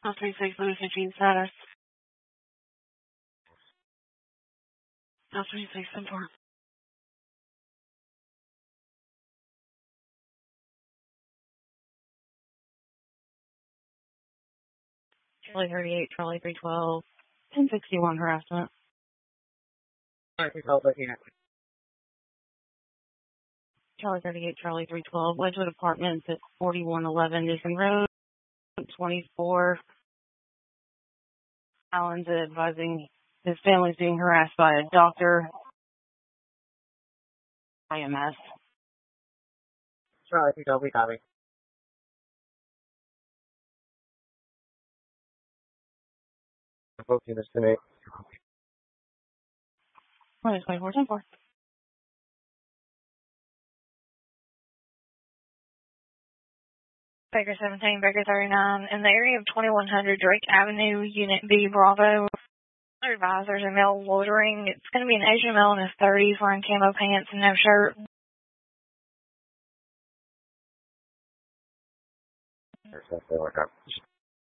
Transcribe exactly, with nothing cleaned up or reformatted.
L three six Louis fifteen status. L three six ten four. Charlie thirty-eight, Charlie three twelve, ten sixty-one harassment. Charlie thirty-eight, Charlie three twelve, Wedgewood Apartments at forty-one eleven Newton Road, twenty-four. Allen's advising his family's being harassed by a doctor. I M S. Charlie three twelve, we copy. Folks, this tonight. What is twenty-four ten four? Baker seventeen, Baker thirty-nine, in the area of twenty-one hundred Drake Avenue, Unit B, Bravo. Our advisors are male loitering. It's going to be an Asian male in his thirties wearing camo pants and no shirt. There's something like that.